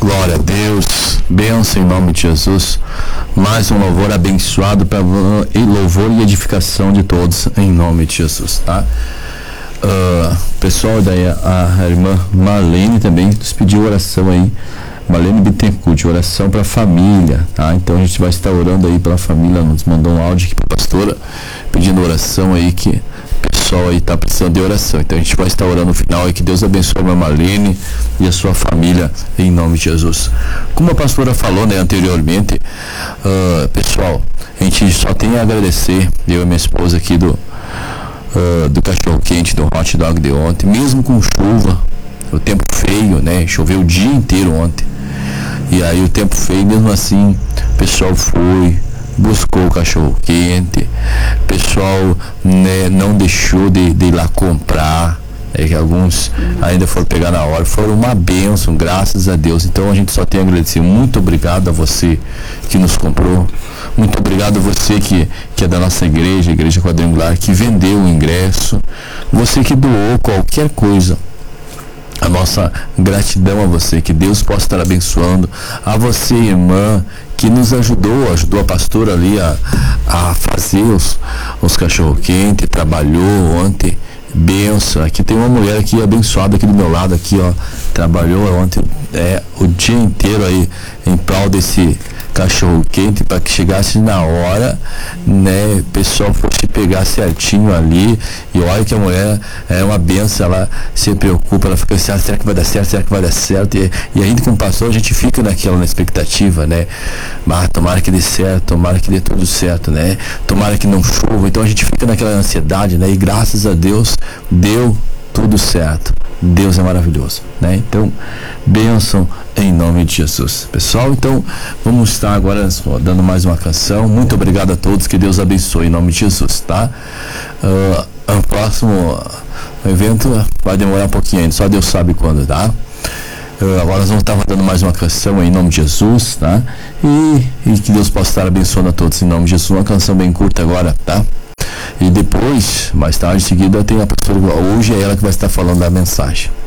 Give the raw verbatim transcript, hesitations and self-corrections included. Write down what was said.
Glória a Deus, bênção em nome de Jesus. Mais um louvor abençoado para louvor e edificação de todos em nome de Jesus, tá? Uh, pessoal, daí a, a irmã Marlene também nos pediu oração aí, Marlene Bittencourt, oração para a família, tá? Então a gente vai estar orando aí pela família, nos mandou um áudio aqui para a pastora pedindo oração aí, que o pessoal aí tá precisando de oração. Então a gente vai estar orando no final e que Deus abençoe a irmã Marlene e a sua família em nome de Jesus. Como a pastora falou, né, anteriormente, uh, pessoal, a gente só tem a agradecer, eu e minha esposa aqui do Uh, do cachorro quente, do hot dog de ontem, mesmo com chuva, o tempo feio, né? Choveu o dia inteiro ontem. E aí o tempo feio, mesmo assim, o pessoal foi, buscou o cachorro quente, o pessoal, né, não deixou de, de ir lá comprar. É que alguns ainda foram pegar na hora, foram uma bênção, graças a Deus. Então a gente só tem a agradecer. Muito obrigado a você que nos comprou, muito obrigado a você que, que é da nossa igreja, Igreja Quadrangular, que vendeu o ingresso, você que doou qualquer coisa. A nossa gratidão a você, que Deus possa estar abençoando. A você, irmã, que nos ajudou, ajudou a pastora ali a, a fazer os, os cachorro-quente, trabalhou ontem. Benção, aqui tem uma mulher aqui abençoada aqui do meu lado aqui, ó, trabalhou ontem é, o dia inteiro aí em prol desse cachorro quente para que chegasse na hora, né, o pessoal fosse pegar certinho ali. E olha que a mulher é uma benção, ela se preocupa, ela fica assim, ah, será que vai dar certo, será que vai dar certo, e, e a gente como pastor, a gente fica naquela na expectativa, né, mas tomara que dê certo, tomara que dê tudo certo, né, tomara que não chova, então a gente fica naquela ansiedade, né, e graças a Deus deu tudo certo. Deus é maravilhoso, né? Então, bênção em nome de Jesus. Pessoal, então, vamos estar agora dando mais uma canção. Muito obrigado a todos, que Deus abençoe em nome de Jesus, tá? Uh, o próximo evento vai demorar um pouquinho ainda, só Deus sabe quando, tá? Uh, agora nós vamos estar dando mais uma canção em nome de Jesus, tá? E, e que Deus possa estar abençoando a todos em nome de Jesus. Uma canção bem curta agora, tá? E depois, mais tarde, em seguida, tem a pastora, hoje é ela que vai estar falando da mensagem.